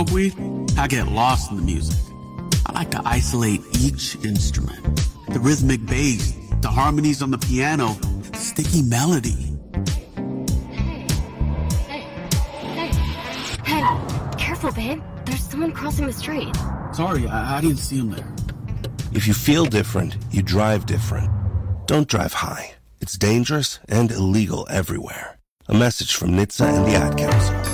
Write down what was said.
weed, I get lost in the music. I like to isolate each instrument. The rhythmic bass, the harmonies on the piano, the sticky melody. Hey, careful, babe. There's someone crossing the street. Sorry, I didn't see him there. If you feel different, you drive different. Don't drive high. It's dangerous and illegal everywhere. A message from NHTSA and the Ad Council.